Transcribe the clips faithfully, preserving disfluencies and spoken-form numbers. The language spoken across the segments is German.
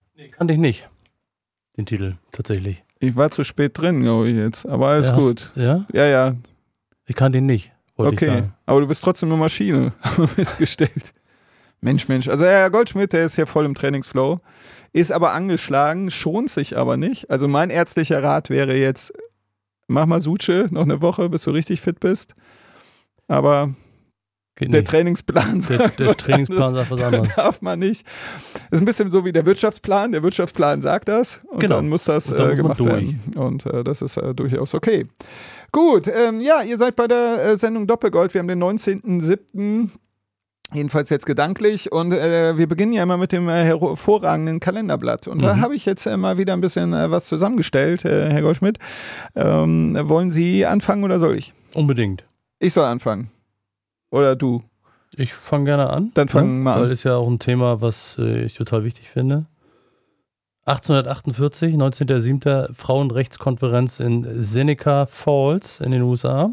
Nee, kannte ich nicht. Den Titel, tatsächlich. Ich war zu spät drin, glaube ich jetzt. Aber alles ja, gut. Hast, ja? Ja, ja. Ich kannte ihn nicht, wollte okay. ich sagen. Aber du bist trotzdem eine Maschine, haben wir festgestellt. Mensch, Mensch. Also Herr Goldschmidt, der ist hier voll im Trainingsflow. Ist aber angeschlagen, schont sich aber nicht. Also mein ärztlicher Rat wäre jetzt, mach mal Suche noch eine Woche, bis du richtig fit bist. Aber Geht der nicht. Trainingsplan Der, sagt der was Trainingsplan anderes. sagt was anderes. Darf man nicht. Ist ein bisschen so wie der Wirtschaftsplan. Der Wirtschaftsplan sagt das und Genau. dann muss das Und dann äh, muss man gemacht durch. werden. Und äh, das ist äh, durchaus okay. Gut, ähm, ja, ihr seid bei der äh, Sendung Doppelgold. Wir haben den neunzehnten siebten Jedenfalls jetzt gedanklich. Und äh, wir beginnen ja immer mit dem äh, hervorragenden Kalenderblatt. Und mhm. da habe ich jetzt äh, mal wieder ein bisschen äh, was zusammengestellt, äh, Herr Goldschmidt. Ähm, wollen Sie anfangen oder soll ich? Unbedingt. Ich soll anfangen. Oder du? Ich fange gerne an. Dann fangen wir mal an. Weil ist ja auch ein Thema, was äh, ich total wichtig finde. achtzehnhundertachtundvierzig, neunzehnten siebten Frauenrechtskonferenz in Seneca Falls in den U S A.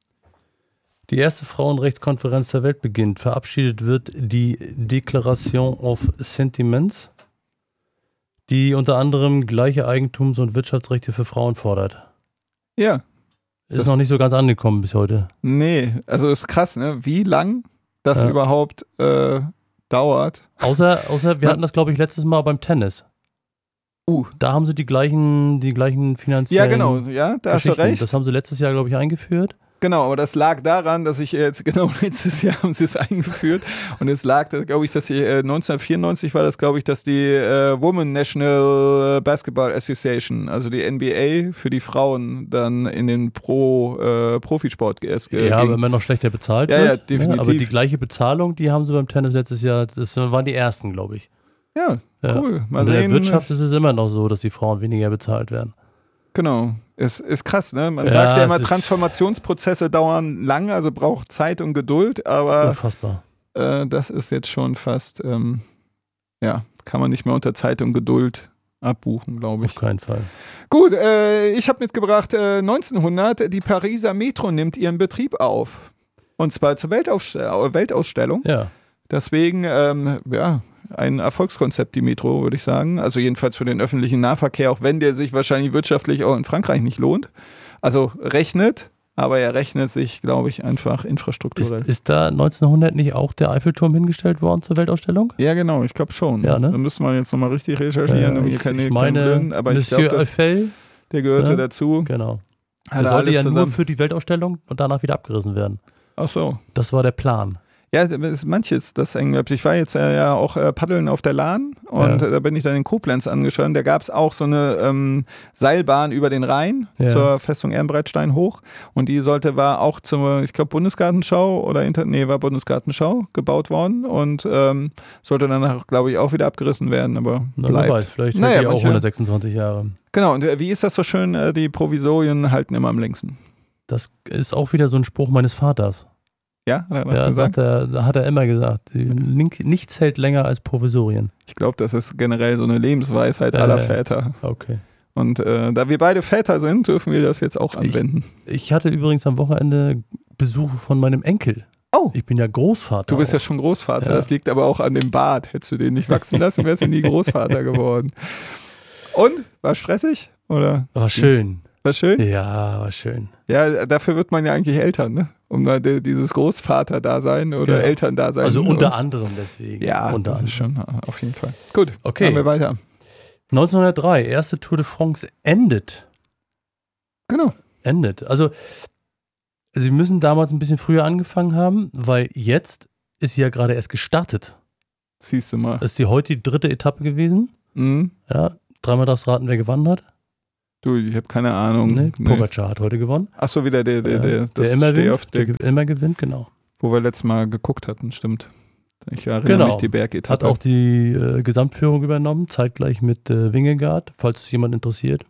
Die erste Frauenrechtskonferenz der Welt beginnt. Verabschiedet wird die Declaration of Sentiments, die unter anderem gleiche Eigentums- und Wirtschaftsrechte für Frauen fordert. Ja. Ist noch nicht so ganz angekommen bis heute. Nee, also ist krass, ne? Wie lang das Ja. überhaupt äh, dauert. Außer, außer wir hatten das, glaube ich, letztes Mal beim Tennis. Uh. Da haben sie die gleichen, die gleichen finanziellen Ja, genau, ja, da hast du recht. Das haben sie letztes Jahr, glaube ich, eingeführt. Genau, aber das lag daran, dass ich jetzt, genau, letztes Jahr haben sie es eingeführt und es lag, glaube ich, dass ich, äh, neunzehnhundertvierundneunzig war das, glaube ich, dass die äh, Women National Basketball Association, also die N B A für die Frauen dann in den Pro, äh, Profisport erst äh, Ja, ging. aber immer noch schlechter bezahlt Ja, wird. ja, definitiv. Ne? Aber die gleiche Bezahlung, die haben sie beim Tennis letztes Jahr, das waren die ersten, glaube ich. Ja, Ja. cool. Mal In sehen. der Wirtschaft ist es immer noch so, dass die Frauen weniger bezahlt werden. Genau. Es ist krass, ne? Man Ja, sagt ja immer, es ist- Transformationsprozesse dauern lang, also braucht Zeit und Geduld, aber Unfassbar. äh, das ist jetzt schon fast, ähm, ja, kann man nicht mehr unter Zeit und Geduld abbuchen, glaube ich. Auf keinen Fall. Gut, äh, ich habe mitgebracht, äh, neunzehnhundert, die Pariser Metro nimmt ihren Betrieb auf. Und zwar zur Weltausstell- Weltausstellung. Ja. Deswegen, ähm, ja, ein Erfolgskonzept, die Metro, würde ich sagen. Also jedenfalls für den öffentlichen Nahverkehr, auch wenn der sich wahrscheinlich wirtschaftlich auch in Frankreich nicht lohnt. Also rechnet, aber er rechnet sich, glaube ich, einfach Ist, infrastrukturell. ist da neunzehnhundert nicht auch der Eiffelturm hingestellt worden zur Weltausstellung? Ja, genau, ich glaube schon. Ja, ne? Da müsste man jetzt nochmal richtig recherchieren, Ja, um hier ich, keine ich meine, Blöden, aber ich Monsieur glaube, Eiffel, der gehörte ne? dazu. genau. Hat Der er sollte alles ja nur zusammen. für die Weltausstellung und danach wieder abgerissen werden. Ach so. Das war der Plan. Ja, es ist manches, das eng bleibt. Ich war jetzt äh, ja auch äh, paddeln auf der Lahn und Ja. äh, da bin ich dann in Koblenz angeschaut. Da gab es auch so eine ähm, Seilbahn über den Rhein Ja. zur Festung Ehrenbreitstein hoch und die sollte, war auch zur, ich glaube, Bundesgartenschau oder Inter, nee, war Bundesgartenschau gebaut worden und ähm, sollte danach, glaube ich, auch wieder abgerissen werden, aber Na, bleibt. wer weiß, vielleicht Naja, hält die auch manche- hundertsechsundzwanzig Jahre. Genau, und äh, wie ist das so schön, äh, die Provisorien halten immer am längsten. Das ist auch wieder so ein Spruch meines Vaters. Ja, hat er das Ja, gesagt? sagt er, da hat er immer gesagt. die Link, nichts hält länger als Provisorien. Ich glaube, das ist generell so eine Lebensweisheit Äh, aller Väter. Okay. Und äh, da wir beide Väter sind, dürfen wir das jetzt auch anwenden. Ich hatte übrigens am Wochenende Besuch von meinem Enkel. Oh. Ich bin ja Großvater. Du bist ja auch. schon Großvater, Ja. das liegt aber auch an dem Bart. Hättest du den nicht wachsen lassen, wärst du nie Großvater geworden. Und? War stressig? Oder? War schön. War schön? Ja, war schön. Ja, dafür wird man ja eigentlich Eltern, ne? Um da die- dieses Großvater-Dasein oder Genau. Elterndasein. Also und, unter anderem deswegen. Ja, unter das ist anderem. schon auf jeden Fall. Gut, Okay. machen wir weiter. neunzehnhundertdrei, erste Tour de France endet. Genau. Endet. Also, sie müssen damals ein bisschen früher angefangen haben, weil jetzt ist sie ja gerade erst gestartet. Siehst du mal. Das ist die heute die dritte Etappe gewesen. Mhm. Ja, dreimal darfst du raten, wer gewonnen hat. Du, ich habe keine Ahnung. Nee, Nee. Pogacar hat heute gewonnen. Achso, wieder der, der, der, Ja, das der immer Steh auf gewinnt, der der, ge- immer gewinnt, genau. wo wir letztes Mal geguckt hatten, stimmt. Ich erinnere Genau. mich, die Bergetappe. Hat auch die äh, Gesamtführung übernommen, zeitgleich mit äh, Wingegaard, falls es jemand interessiert.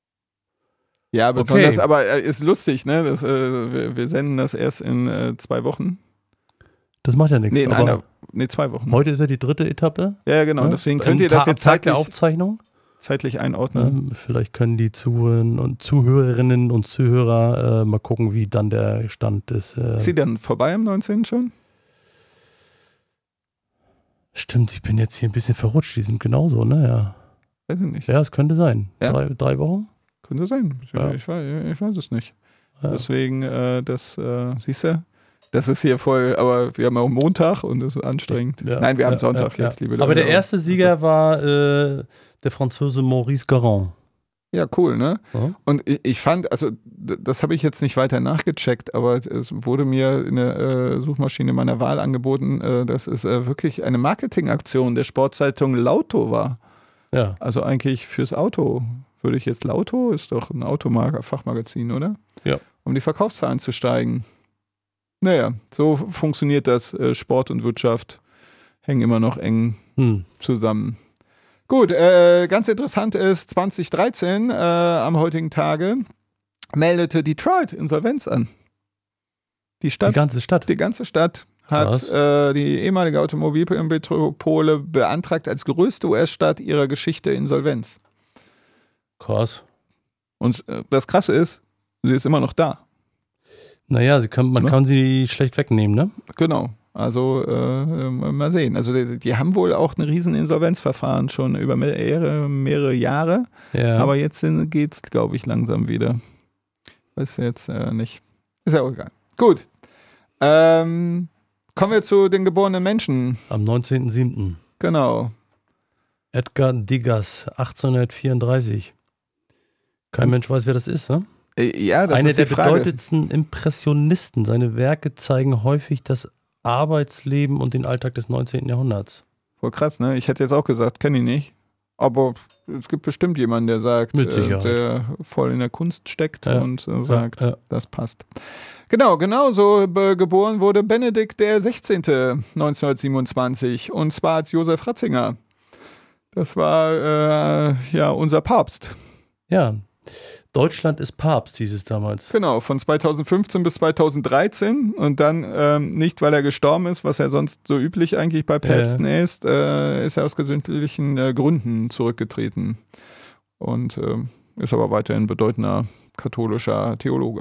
Ja, Okay. besonders, aber äh, ist lustig, ne? Das, äh, wir, wir senden das erst in äh, zwei Wochen. Das macht ja nichts. Nee, in aber einer, nee, zwei Wochen. heute ist ja die dritte Etappe. Ja, genau. ne? Deswegen Im könnt ihr das Ta- jetzt Tag der zeitlich, Aufzeichnung. zeitlich einordnen. Ähm, vielleicht können die Zuhörerinnen und Zuhörerinnen und Zuhörer äh, mal gucken, wie dann der Stand ist. Äh, Ist sie dann vorbei am neunzehnten schon? Stimmt, ich bin jetzt hier ein bisschen verrutscht. Die sind genauso, ne? Ja. Weiß ich nicht. Ja, es könnte sein. Ja? Drei, drei Wochen? Könnte sein. Ja. Ich, weiß, ich weiß es nicht. Ja. Deswegen, äh, das, äh, siehst du, das ist hier voll, aber wir haben auch Montag und das ist anstrengend. Ja, Nein, wir haben ja, Sonntag ja, jetzt, ja. liebe Leute. Aber der erste Sieger also. war äh, der Franzose Maurice Garand. Ja, cool, ne? Ja. Und ich, ich fand, also das habe ich jetzt nicht weiter nachgecheckt, aber es wurde mir in der äh, Suchmaschine meiner Wahl angeboten, äh, dass es äh, wirklich eine Marketingaktion der Sportzeitung Lauto war. Ja. Also eigentlich fürs Auto. Würde ich jetzt Lauto, ist doch ein Autofachmagazin, oder? Ja. Um die Verkaufszahlen zu steigen. Naja, so funktioniert das. Äh, Sport und Wirtschaft hängen immer noch eng hm. zusammen. Gut, äh, ganz interessant ist, zwanzig dreizehn äh, am heutigen Tage meldete Detroit Insolvenz an. Die Stadt, die ganze Stadt? Die ganze Stadt hat äh, die ehemalige Automobilmetropole beantragt als größte U S-Stadt ihrer Geschichte Insolvenz. Krass. Und äh, das Krasse ist, sie ist immer noch da. Naja, sie kann, man ne? kann sie schlecht wegnehmen, ne? Genau. Also äh, mal sehen. Also die, die haben wohl auch ein riesen Insolvenzverfahren schon über mehrere, mehrere Jahre. Ja. Aber jetzt geht es, glaube ich, langsam wieder. Ist jetzt äh, nicht. Ist ja auch egal. Gut. Ähm, kommen wir zu den geborenen Menschen. Am neunzehnten siebten Genau. Edgar Degas, achtzehnhundertvierunddreißig. Kein Und Mensch weiß, wer das ist, ne? Ja, das Einer ist die der Frage. bedeutendsten Impressionisten. Seine Werke zeigen häufig das Arbeitsleben und den Alltag des neunzehnten Jahrhunderts. Voll krass, ne? Ich hätte jetzt auch gesagt, kenne ich nicht. Aber es gibt bestimmt jemanden, der sagt, Mit äh, der voll in der Kunst steckt ja. und äh, sagt, ja, ja. das passt. Genau, genau so be- geboren wurde Benedikt der Sechzehnte neunzehnhundertsiebenundzwanzig und zwar als Josef Ratzinger. Das war äh, ja unser Papst. Ja, Deutschland ist Papst, hieß es damals. Genau, von zweitausendfünfzehn bis zweitausenddreizehn und dann ähm, nicht, weil er gestorben ist, was ja sonst so üblich eigentlich bei Päpsten äh. ist, äh, ist er aus gesundheitlichen äh, Gründen zurückgetreten und äh, ist aber weiterhin bedeutender katholischer Theologe.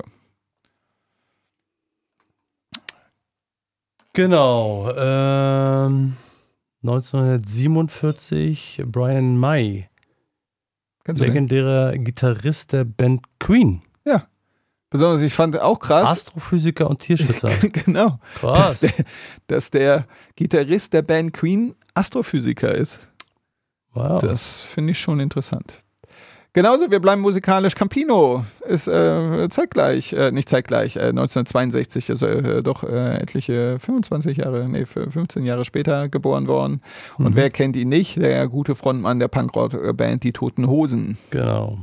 Genau, ähm, neunzehnhundertsiebenundvierzig Brian May. Legendärer den? Gitarrist der Band Queen. Ja. Besonders, ich fand auch krass. Astrophysiker und Tierschützer. Genau. Krass. Dass der, dass der Gitarrist der Band Queen Astrophysiker ist. Wow. Das finde ich schon interessant. Genauso, wir bleiben musikalisch. Campino ist äh, zeitgleich, äh, nicht zeitgleich, äh, neunzehnhundertzweiundsechzig, also äh, doch äh, etliche fünfundzwanzig Jahre, nee, fünfzehn Jahre später geboren worden. Und mhm. wer kennt ihn nicht? Der gute Frontmann der Punkrock-Band Die Toten Hosen. Genau.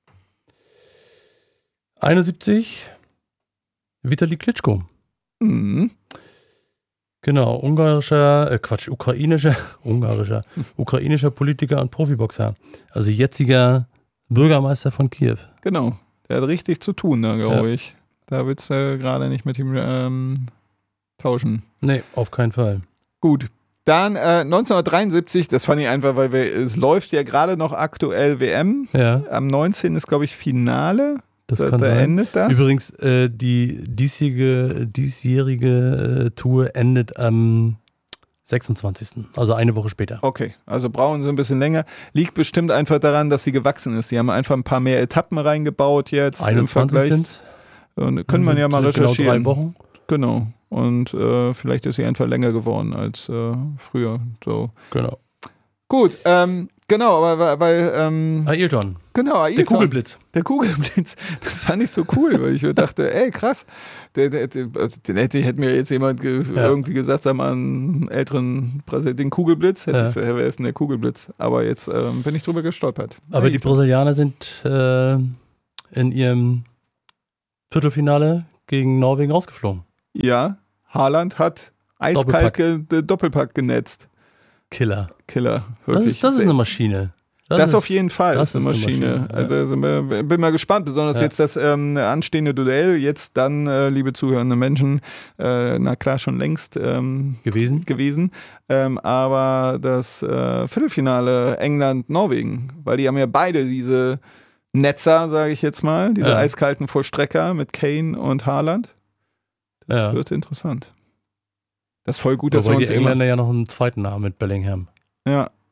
einundsiebzig, Vitali Klitschko. Mhm. Genau, ungarischer, äh Quatsch, ukrainischer, ungarischer, ukrainischer Politiker und Profiboxer. Also jetziger Bürgermeister von Kiew. Genau, der hat richtig zu tun, da glaube ja. ich. Da willst du äh, gerade nicht mit ihm ähm, tauschen. Nee, auf keinen Fall. Gut, dann äh, neunzehnhundertdreiundsiebzig, das fand ich einfach, weil wir, es läuft ja gerade noch aktuell W M. Ja. Am neunzehnten ist, glaube ich, Finale. Das da, kann da sein. Endet das. Übrigens, äh, die diesjährige, diesjährige äh, Tour endet am sechsundzwanzigsten Also eine Woche später. Okay, also brauchen sie ein bisschen länger. Liegt bestimmt einfach daran, dass sie gewachsen ist. Die haben einfach ein paar mehr Etappen reingebaut jetzt. einundzwanzig sind es. Und können wir ja mal recherchieren. Genau drei Wochen. Genau. Und äh, vielleicht ist sie einfach länger geworden als äh, früher. So. Genau. Gut, ähm, genau, aber weil. Ähm, Ailton. Genau, Ailton. Der Kugelblitz. Der Kugelblitz. Das fand ich so cool, weil ich dachte, ey, krass. Der, der, der, den hätte, hätte mir jetzt jemand ge- ja. irgendwie gesagt, sag mal, einen älteren Präsidenten, den Kugelblitz. Hätte ja. ich gesagt, wer ist denn der Kugelblitz? Aber jetzt ähm, bin ich drüber gestolpert. Aber Ailton. Die Brasilianer sind äh, in ihrem Viertelfinale gegen Norwegen rausgeflogen. Ja, Haaland hat eiskalt Doppelpack, ge- Doppelpack genetzt. Killer. Killer. Das ist, das ist eine Maschine. Das, das ist, auf jeden Fall das ist eine Maschine. Eine Maschine. Ja. Also bin mal gespannt, besonders ja. jetzt das ähm, anstehende Duell. Jetzt dann, äh, liebe zuhörende Menschen, äh, na klar schon längst ähm, gewesen. gewesen. Ähm, aber das äh, Viertelfinale England-Norwegen, weil die haben ja beide diese Netzer, sage ich jetzt mal, diese ja. eiskalten Vollstrecker mit Kane und Haaland. Das ja. wird interessant. Das ist voll gut, dass Wobei wir uns die Engländer ja noch einen zweiten Namen mit Bellingham. Ja.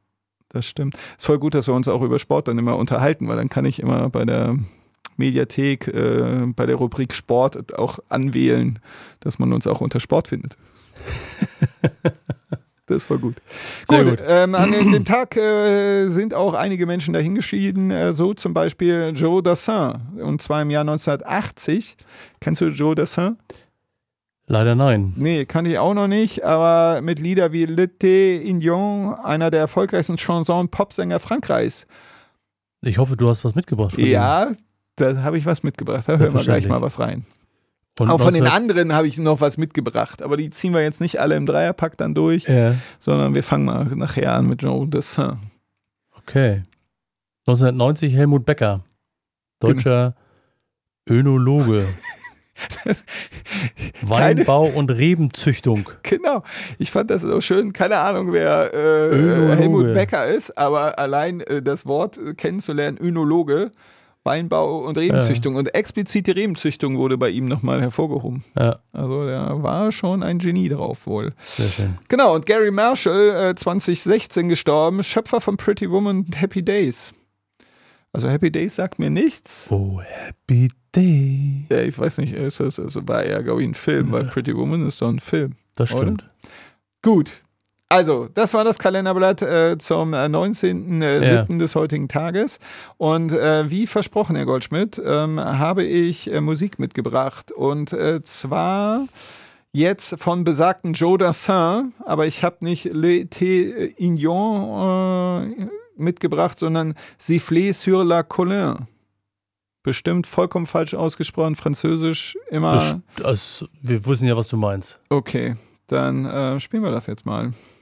Das stimmt. Ist voll gut, dass wir uns auch über Sport dann immer unterhalten, weil dann kann ich immer bei der Mediathek, äh, bei der Rubrik Sport auch anwählen, dass man uns auch unter Sport findet. Das ist voll gut. Sehr gut, gut. Ähm, an dem, dem Tag äh, sind auch einige Menschen dahingeschieden, äh, so zum Beispiel Joe Dassin, und zwar im Jahr neunzehnhundertachtzig. Kennst du Joe Dassin? Leider nein. Nee, kann ich auch noch nicht, aber mit Lieder wie L'été Indian, einer der erfolgreichsten Chanson-Popsänger Frankreichs. Ich hoffe, du hast was mitgebracht. von Ja, da habe ich was mitgebracht. Da hören wir gleich mal was rein. Und auch von den neunzehn anderen habe ich noch was mitgebracht, aber die ziehen wir jetzt nicht alle im Dreierpack dann durch, Ja. sondern wir fangen mal nachher an mit Joe Dassin. Okay. neunzehnhundertneunzig Helmut Becker, deutscher Önologe. Weinbau und Rebenzüchtung. Genau, ich fand das so schön. Keine Ahnung, wer äh, Önologe. Helmut Becker ist, aber allein äh, das Wort äh, kennenzulernen, Önologe, Weinbau und Rebenzüchtung. Ja. Und explizit die Rebenzüchtung wurde bei ihm nochmal hervorgehoben. Ja. Also der war schon ein Genie drauf wohl. Sehr schön. Genau, und Gary Marshall, äh, zwanzig sechzehn gestorben, Schöpfer von Pretty Woman und Happy Days. Also Happy Days sagt mir nichts. Oh, Happy Day. Ja, ich weiß nicht, ist das, also war eher, glaube ich, ein Film, weil Pretty Woman ist doch ein Film. Das stimmt. Oder? Gut. Also, das war das Kalenderblatt äh, zum äh, neunzehnten siebten Ja. des heutigen Tages. Und äh, wie versprochen, Herr Goldschmidt, ähm, habe ich äh, Musik mitgebracht. Und äh, zwar jetzt von besagten Joe Dassin, aber ich habe nicht L'été Indian äh, mitgebracht, sondern Sifflet sur la Colline. Bestimmt vollkommen falsch ausgesprochen, französisch immer. Das, das, wir wissen ja, was du meinst. Okay, dann äh, spielen wir das jetzt mal.